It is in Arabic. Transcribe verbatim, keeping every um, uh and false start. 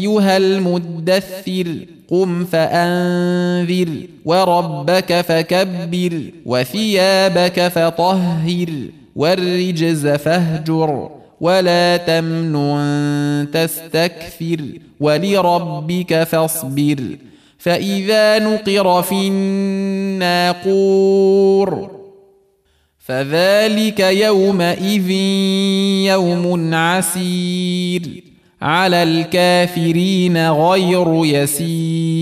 أيها المدثر قم فأنذر وربك فكبر وثيابك فطهر والرجز فاهجر ولا تمنن تستكثر ولربك فاصبر فإذا نقر في الناقور فذلك يومئذ يوم عسير على الكافرين غير يسير.